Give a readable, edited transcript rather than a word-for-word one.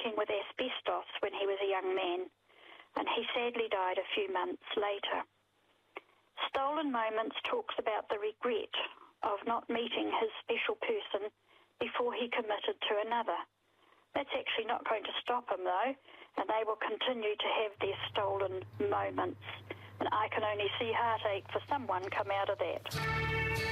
working with asbestos when he was a young man, and he sadly died a few months later. Stolen Moments talks about the regret of not meeting his special person before he committed to another. That's actually not going to stop him, though, and they will continue to have their stolen moments. And I can only see heartache for someone come out of that.